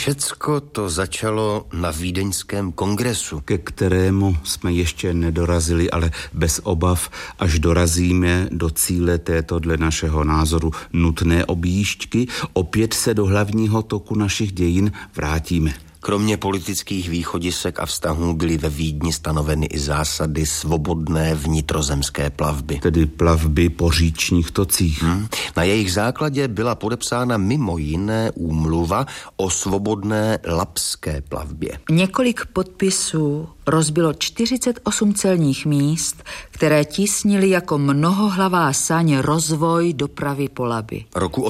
Všecko to začalo na Vídeňském kongresu, ke kterému jsme ještě nedorazili, ale bez obav, až dorazíme do cíle této dle našeho názoru nutné objížďky, opět se do hlavního toku našich dějin vrátíme. Kromě politických východisek a vztahů byly ve Vídni stanoveny i zásady svobodné vnitrozemské plavby. Tedy plavby po říčních tocích. Na jejich základě byla podepsána mimo jiné úmluva o svobodné labské plavbě. Několik podpisů rozbilo 48 celních míst, které tísnily jako mnohohlavá saň rozvoj dopravy po Labi. Roku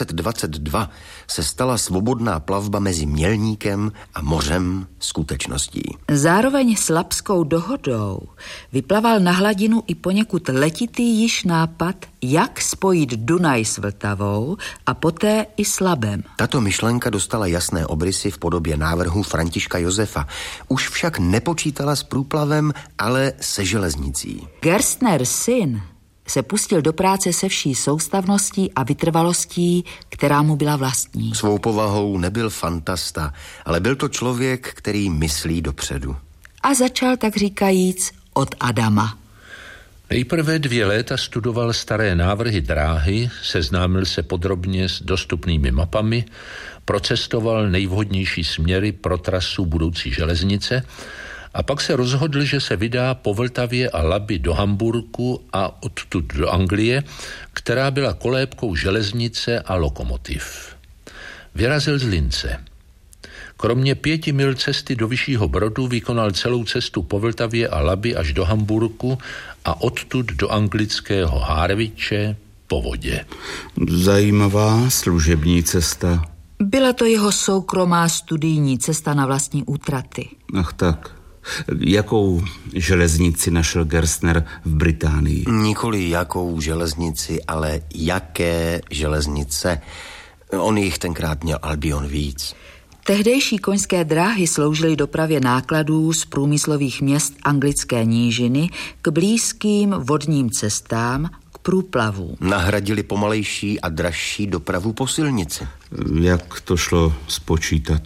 1822 se stala svobodná plavba mezi Mělníkem a mořem skutečností. Zároveň s Labskou dohodou vyplaval na hladinu i poněkud letitý již nápad, jak spojit Dunaj s Vltavou a poté i s Labem. Tato myšlenka dostala jasné obrysy v podobě návrhu Františka Josefa. Už však nepočítala s průplavem, ale se železnicí. Gerstner syn se pustil do práce se vší soustavností a vytrvalostí, která mu byla vlastní. Svou povahou nebyl fantasta, ale byl to člověk, který myslí dopředu. A začal, tak říkajíc, od Adama. Nejprve 2 léta studoval staré návrhy dráhy, seznámil se podrobně s dostupnými mapami, procestoval nejvhodnější směry pro trasu budoucí železnice a pak se rozhodl, že se vydá po Vltavě a Labi do Hamburku a odtud do Anglie, která byla kolébkou železnice a lokomotiv. Vyrazil z Lince. Kromě 5 mil cesty do Vyššího Brodu vykonal celou cestu po Vltavě a Labi až do Hamburku a odtud do anglického Harwiche po vodě. Zajímavá služební cesta. Byla to jeho soukromá studijní cesta na vlastní útraty. Ach tak. Jakou železnici našel Gerstner v Británii? Nikoli jakou železnici, ale jaké železnice. On jich tenkrát měl Albion víc. Tehdejší koňské dráhy sloužily dopravě nákladů z průmyslových měst anglické nížiny k blízkým vodním cestám, k průplavům. Nahradili pomalejší a dražší dopravu po silnici. Jak to šlo spočítat?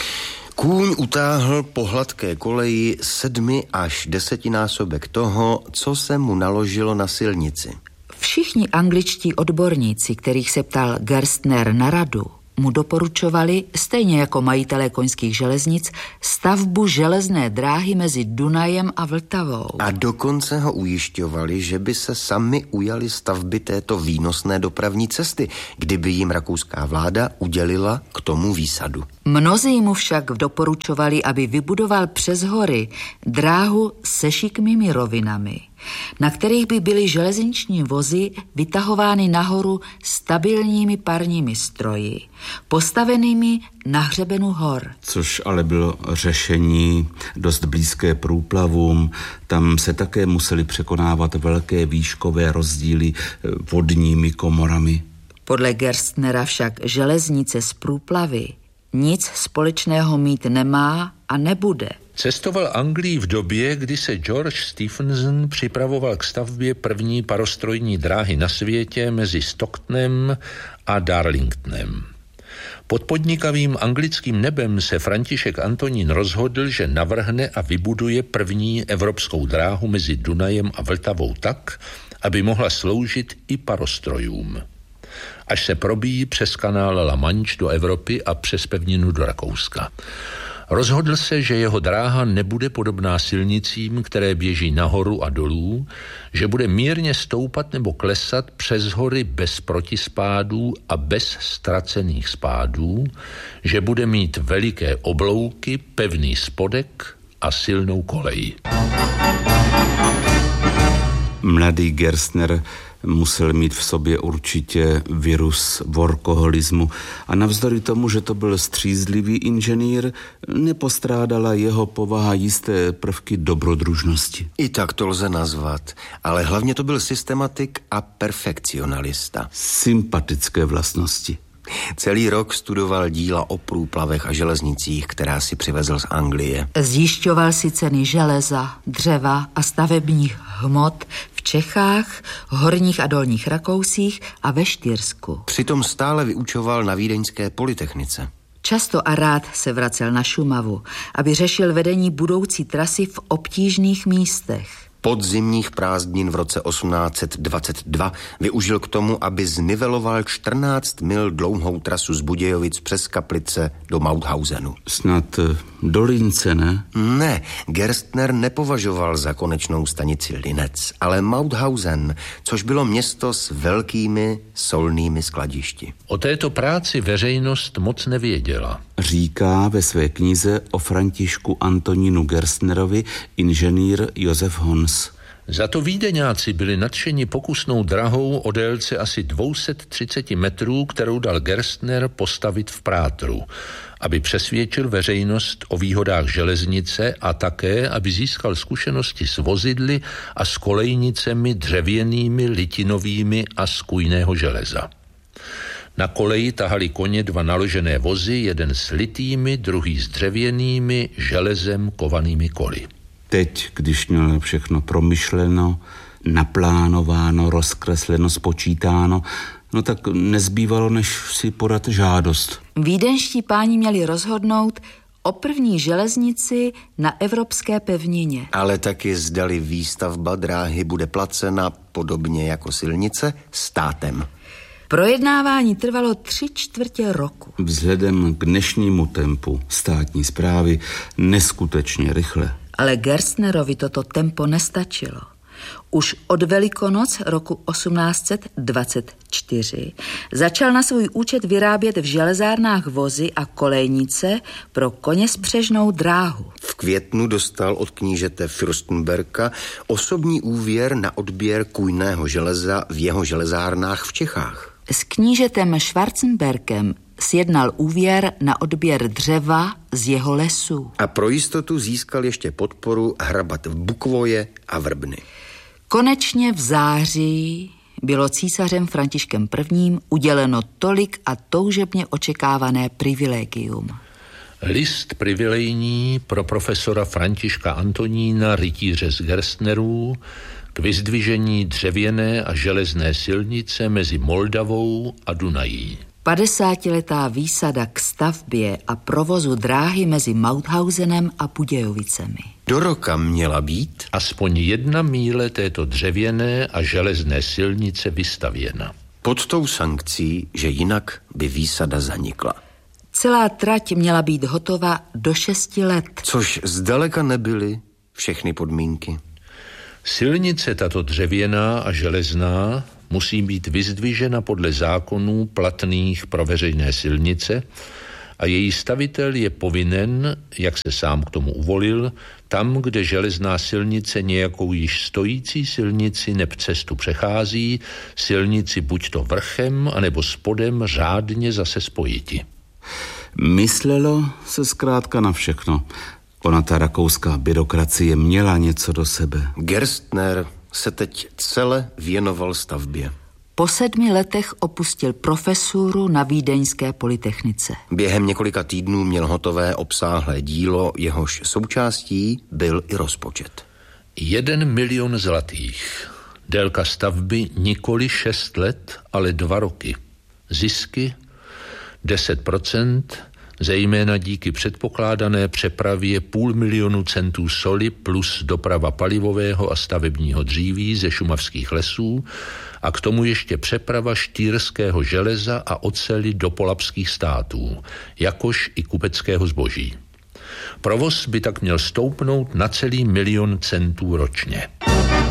Kůň utáhl po hladké koleji 7 až 10násobek toho, co se mu naložilo na silnici. Všichni angličtí odborníci, kterých se ptal Gerstner na radu, mu doporučovali, stejně jako majitelé koňských železnic, stavbu železné dráhy mezi Dunajem a Vltavou. A dokonce ho ujišťovali, že by se sami ujali stavby této výnosné dopravní cesty, kdyby jim rakouská vláda udělila k tomu výsadu. Mnozí mu však doporučovali, aby vybudoval přes hory dráhu se šikmými rovinami, na kterých by byly železniční vozy vytahovány nahoru stabilními parními stroji, postavenými na hřebenu hor. Což ale bylo řešení dost blízké průplavům. Tam se také museli překonávat velké výškové rozdíly vodními komorami. Podle Gerstnera však železnice z průplavy nic společného mít nemá a nebude. Cestoval Anglii v době, kdy se George Stephenson připravoval k stavbě první parostrojní dráhy na světě mezi Stocktonem a Darlingtonem. Pod podnikavým anglickým nebem se František Antonín rozhodl, že navrhne a vybuduje první evropskou dráhu mezi Dunajem a Vltavou tak, aby mohla sloužit i parostrojům. Až se probíjí přes kanál La Manche do Evropy a přes pevninu do Rakouska. Rozhodl se, že jeho dráha nebude podobná silnicím, které běží nahoru a dolů, že bude mírně stoupat nebo klesat přes hory bez protispádů a bez ztracených spádů, že bude mít veliké oblouky, pevný spodek a silnou kolej. Mladý Gerstner musel mít v sobě určitě virus workoholismu a navzdory tomu, že to byl střízlivý inženýr, nepostrádala jeho povaha jisté prvky dobrodružnosti. I tak to lze nazvat, ale hlavně to byl systematik a perfekcionalista. Sympatické vlastnosti. Celý rok studoval díla o průplavech a železnicích, která si přivezl z Anglie. Zjišťoval si ceny železa, dřeva a stavebních hmot v Čechách, horních a dolních Rakousích a ve Štýrsku. Přitom stále vyučoval na Vídeňské polytechnice. Často a rád se vracel na Šumavu, aby řešil vedení budoucí trasy v obtížných místech. Podzimních prázdnin v roce 1822 využil k tomu, aby zniveloval 14 mil dlouhou trasu z Budějovic přes Kaplice do Mauthausenu. Snad do Lince, ne? Ne, Gerstner nepovažoval za konečnou stanici Linec, ale Mauthausen, což bylo město s velkými solnými skladišti. O této práci veřejnost moc nevěděla. Říká ve své knize o Františku Antonínu Gerstnerovi inženýr Josef Hons. Za to Vídeňáci byli nadšeni pokusnou drahou o délce asi 230 metrů, kterou dal Gerstner postavit v Prátru, aby přesvědčil veřejnost o výhodách železnice a také, aby získal zkušenosti s vozidly a s kolejnicemi dřevěnými, litinovými a z kujného železa. Na koleji tahali koně 2 naložené vozy, jeden s litými, druhý s dřevěnými, železem kovanými koly. Teď, když měl všechno promyšleno, naplánováno, rozkresleno, spočítáno, no tak nezbývalo, než si podat žádost. Vídeňští páni měli rozhodnout o první železnici na evropské pevnině. Ale taky zdali výstavba dráhy bude placena podobně jako silnice státem. Projednávání trvalo 3/4 roku. Vzhledem k dnešnímu tempu státní správy neskutečně rychle. Ale Gerstnerovi toto tempo nestačilo. Už od Velikonoc roku 1824 začal na svůj účet vyrábět v železárnách vozy a kolejnice pro koněspřežnou dráhu. V květnu dostal od knížete Fürstenberga osobní úvěr na odběr kujného železa v jeho železárnách v Čechách. S knížetem Schwarzenbergem sjednal úvěr na odběr dřeva z jeho lesů. A pro jistotu získal ještě podporu hrabat v Bukvoje a Vrbny. Konečně v září bylo císařem Františkem I. uděleno tolik a toužebně očekávané privilegium. List privilejní pro profesora Františka Antonína, rytíře z Gerstnerů, k vyzdvižení dřevěné a železné silnice mezi Moldavou a Dunají. 50letá výsada k stavbě a provozu dráhy mezi Mauthausenem a Budějovicemi. Do roka měla být aspoň 1 míle této dřevěné a železné silnice vystavěna. Pod tou sankcí, že jinak by výsada zanikla. Celá trať měla být hotova do 6 let. Což zdaleka nebyly všechny podmínky. Silnice tato dřevěná a železná musí být vyzdvižena podle zákonů platných pro veřejné silnice a její stavitel je povinen, jak se sám k tomu uvolil, tam, kde železná silnice nějakou již stojící silnici neb cestu přechází, silnici buď to vrchem, anebo spodem řádně zase spojiti. Myslelo se zkrátka na všechno. Ona ta rakouská byrokracie měla něco do sebe. Gerstner se teď celé věnoval stavbě. Po 7 letech opustil profesuru na Vídeňské polytechnice. Během několika týdnů měl hotové obsáhlé dílo, jehož součástí byl i rozpočet. 1 milion zlatých. Délka stavby nikoli 6 let, ale 2 roky. Zisky 10%, zejména díky předpokládané přepravě 500 000 centů soli plus doprava palivového a stavebního dříví ze šumavských lesů a k tomu ještě přeprava štýrského železa a oceli do polabských států, jakož i kupeckého zboží. Provoz by tak měl stoupnout na celý 1 milion centů ročně.